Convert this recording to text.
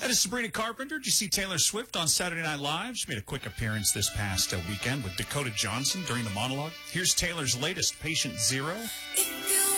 This is Sabrina Carpenter. Did you see Taylor Swift on Saturday Night Live? She made a quick appearance this past weekend with Dakota Johnson during the monologue. Here's Taylor's latest, Patient Zero. It